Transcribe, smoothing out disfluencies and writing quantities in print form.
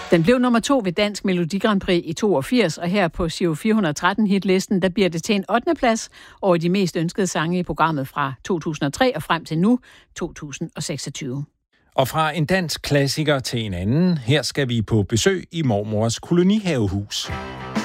Den blev nummer 2 ved Dansk Melodi Grand Prix i 82, og her på Giro 413 hitlisten, der bliver det til en 8. plads over de mest ønskede sange i programmet fra 2003 og frem til nu, 2026. Og fra en dansk klassiker til en anden, her skal vi på besøg i mormors kolonihavehus.